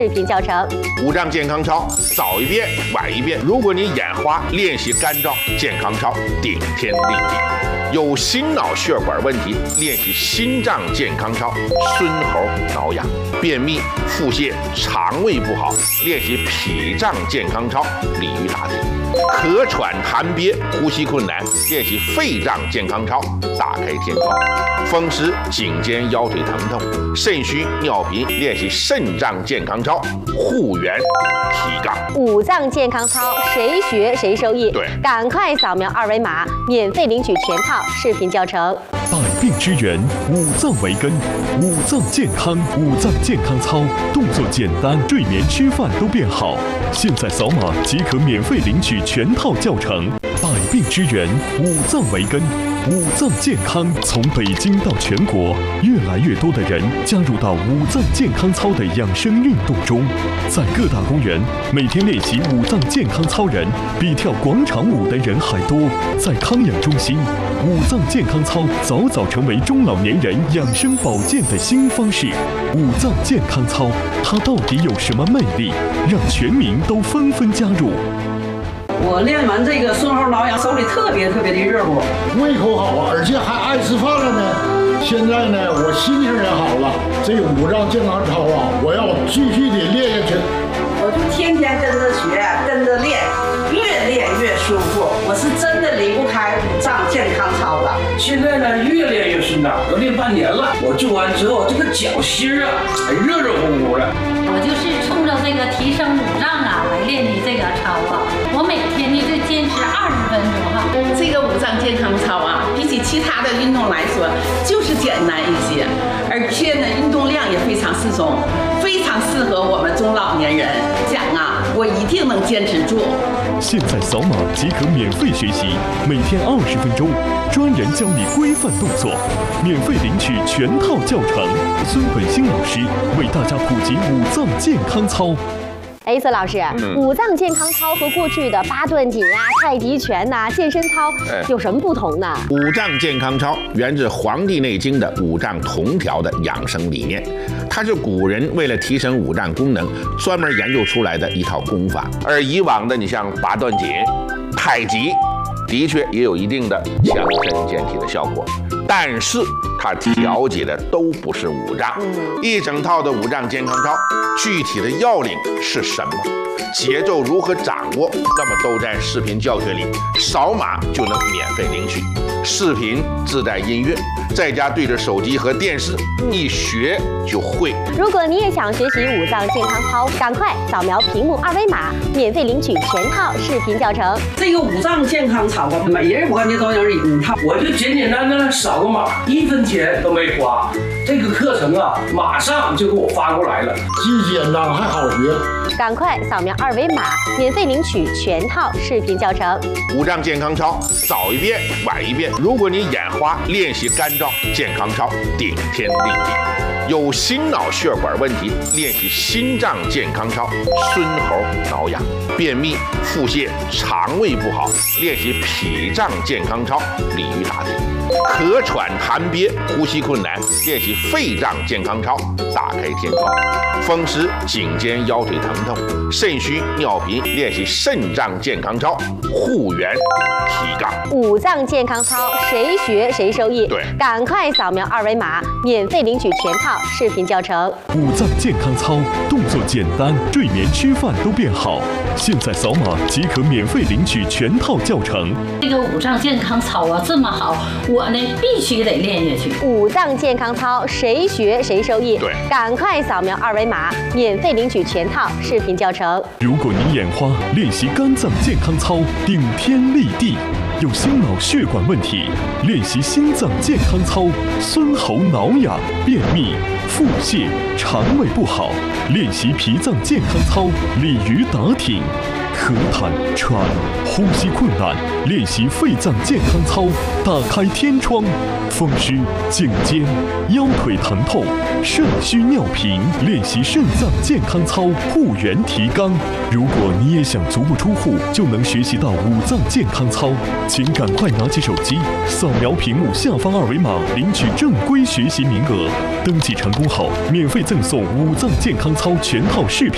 视频教程。 五脏健康操早一遍晚一遍。如果你眼花，练习干燥健康操，顶天立地。有心脑血管问题，练习心脏健康操，孙猴挠痒。便秘、腹泻、肠胃不好，练习脾脏健康操，鲤鱼打挺。咳喘痰憋、呼吸困难，练习肺脏健康操，打开天窗。风湿、颈肩腰腿疼痛、肾虚尿频，练习肾脏健康操，护元提杠。 五脏健康操谁学谁受益？ 对， 赶快扫描二维码，免费领取全套视频教程。 百病之源，五脏为根，五脏健康，五脏健康操，动作简单，睡眠吃饭都变好。现在扫码即可免费领取全套教程。百病之源，五脏为根，五脏健康。从北京到全国，越来越多的人加入到五脏健康操的养生运动中。在各大公园，每天练习五脏健康操人比跳广场舞的人还多。在康养中心，五脏健康操早早成为中老年人养生保健的新方式。五脏健康操，它到底有什么魅力，让全民都纷纷加入？ 我练完这个孙猴挠痒，手里特别的热乎， 胃口好啊，而且还爱吃饭了呢。现在呢，我心情也好了。这个五脏健康操啊，我要继续的练下去。 我就天天跟着学，跟着练，越练越舒服。我是真的离不开五脏健康操的。 现在呢，越练越顺畅，我练半年了。我做完之后，这个脚心啊，还热乎乎的。 我就是冲着这个提升五脏啊来练的这个操啊。我每天呢就坚持20分钟哈。 这个五脏健康操啊，比起其他的运动来说，就是简单一些，而且呢，运动量也非常适中，非常适合我们中老年人。讲啊，我一定能坚持住。 现在扫码即可免费学习，每天20分钟，专人教你规范动作，免费领取全套教程。孙本兴老师为大家普及五脏健康操。 孙老师，五脏健康操和过去的八段锦啊、太极拳呐、健身操有什么不同呢？ 五脏健康操源自《黄帝内经》的五脏同调的养生理念，它是古人为了提升五脏功能专门研究出来的一套功法。而以往的你像八段锦、太极，的确也有一定的强身健体的效果，但是它调节的都不是五脏。一整套的五脏健康操，具体的要领是什么？节奏如何掌握？那么都在视频教学里，扫码就能免费领取。视频自带音乐，在家对着手机和电视，一学就会。 如果你也想学习五脏健康操，赶快扫描屏幕二维码，免费领取全套视频教程。 这个五脏健康操啊，每人我感觉都有一套。 我就简简单单扫个码，1分钱都没花。这个课程啊，马上就给我发过来了， 既简单还好学。 赶快扫描二维码，免费领取全套视频教程。 五脏健康操早一遍晚一遍。如果你眼花，练习干燥健康操，顶天立地。有心脑血管问题，练习心脏健康操，孙猴挠痒。便秘、腹泻、肠胃不好，练习脾脏健康操，鲤鱼打挺。咳喘痰憋、呼吸困难，练习肺脏健康操，打开天窗。风湿、颈肩腰腿疼痛、肾虚尿频，练习肾脏健康操，护元提杠。 五脏健康操谁学谁受益？ 对， 赶快扫描二维码，免费领取全套视频教程。 五脏健康操，动作简单，睡眠吃饭都变好。现在扫码即可免费领取全套教程。 这个五脏健康操啊这么好，我呢必须得练下去。 五脏健康操谁学谁受益？ 对， 赶快扫描二维码，免费领取全套视频教程。 如果你眼花，练习肝脏健康操，顶天立地。有心脑血管问题，练习心脏健康操，孙猴挠痒。便秘、腹泻、肠胃不好，练习脾脏健康操，鲤鱼打挺。咳痰、喘、呼吸困难，练习肺脏健康操，打开天窗。风湿、颈肩、腰腿疼痛、肾虚尿频，练习肾脏健康操，护元提肛。如果你也想足不出户就能学习到五脏健康操，请赶快拿起手机，扫描屏幕下方二维码，领取正规学习名额。登记成功后，免费赠送五脏健康操全套视频。